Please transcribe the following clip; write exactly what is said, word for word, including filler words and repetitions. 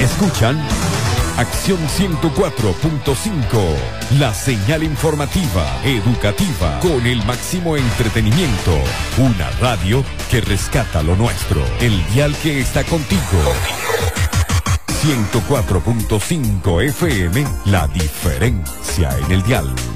Escuchan Acción ciento cuatro punto cinco, la señal informativa, educativa, con el máximo entretenimiento. Una radio que rescata lo nuestro. El dial que está contigo. ciento cuatro punto cinco F M, la diferencia en el dial.